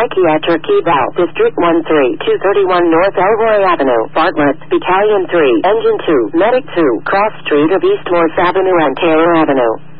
Psychiatric Eval, District 13231 North Elroy Avenue, Bartlett, Battalion 3, Engine 2, Medic 2, Cross Street of East Morse Avenue and Taylor Avenue.